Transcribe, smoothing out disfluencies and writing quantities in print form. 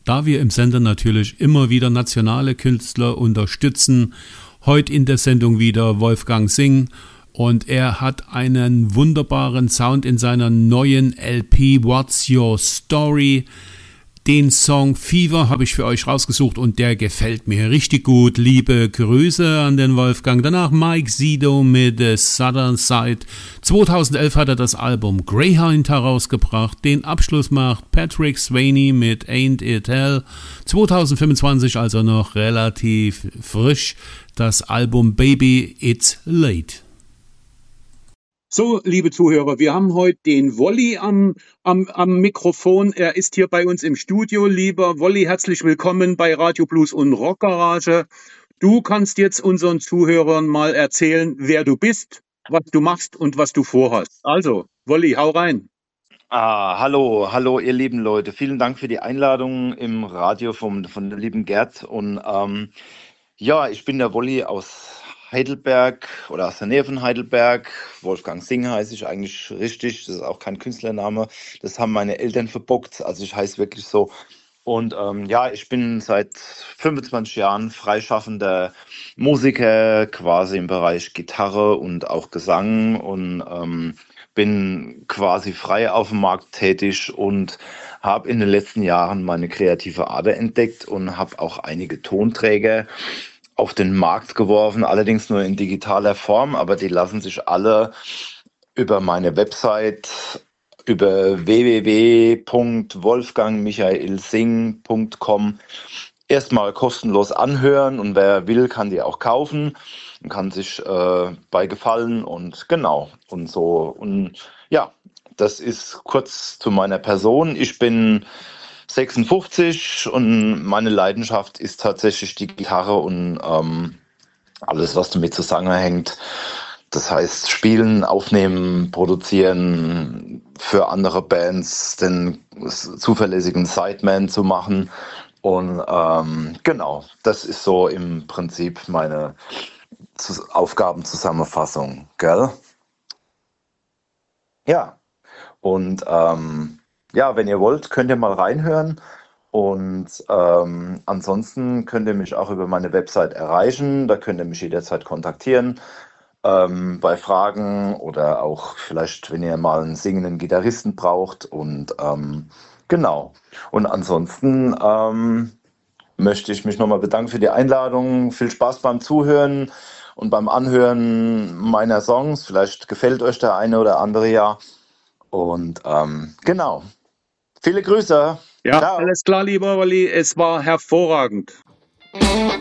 Da wir im Sender natürlich immer wieder nationale Künstler unterstützen, heute in der Sendung wieder Wolfgang Singh, und er hat einen wunderbaren Sound in seiner neuen LP What's Your Story. Den Song Fever habe ich für euch rausgesucht und der gefällt mir richtig gut. Liebe Grüße an den Wolfgang. Danach Mike Sido mit The Southern Side. 2011 hat er das Album Greyhound herausgebracht. Den Abschluss macht Patrick Swayze mit Ain't It Hell. 2025 also noch relativ frisch das Album Baby It's Late. So, liebe Zuhörer, wir haben heute den Wolli am Mikrofon. Er ist hier bei uns im Studio. Lieber Wolli, herzlich willkommen bei Radio Blues und Rock Garage. Du kannst jetzt unseren Zuhörern mal erzählen, wer du bist, was du machst und was du vorhast. Also, Wolli, hau rein. Hallo, ihr lieben Leute. Vielen Dank für die Einladung im Radio von der lieben Gerd. Und ich bin der Wolli aus Heidelberg oder aus der Nähe von Heidelberg. Wolfgang Singh heiße ich eigentlich richtig. Das ist auch kein Künstlername. Das haben meine Eltern verbockt. Also ich heiße wirklich so. Und ich bin seit 25 Jahren freischaffender Musiker, quasi im Bereich Gitarre und auch Gesang, und bin quasi frei auf dem Markt tätig und habe in den letzten Jahren meine kreative Ader entdeckt und habe auch einige Tonträger auf den Markt geworfen, allerdings nur in digitaler Form, aber die lassen sich alle über meine Website, über www.wolfgangmichaelsing.com erstmal kostenlos anhören, und wer will, kann die auch kaufen und kann sich bei gefallen, und genau, und so. Und ja, das ist kurz zu meiner Person. Ich bin 56 und meine Leidenschaft ist tatsächlich die Gitarre und alles, was damit zusammenhängt. Das heißt, spielen, aufnehmen, produzieren, für andere Bands den zuverlässigen Sideman zu machen. Und genau, das ist so im Prinzip meine Aufgabenzusammenfassung, gell? Ja, und wenn ihr wollt, könnt ihr mal reinhören, und ansonsten könnt ihr mich auch über meine Website erreichen. Da könnt ihr mich jederzeit kontaktieren bei Fragen oder auch vielleicht, wenn ihr mal einen singenden Gitarristen braucht, und genau. Und ansonsten möchte ich mich nochmal bedanken für die Einladung. Viel Spaß beim Zuhören und beim Anhören meiner Songs. Vielleicht gefällt euch der eine oder andere ja. Und genau. Viele Grüße. Ja, ciao. Alles klar, lieber Wolli. Es war hervorragend.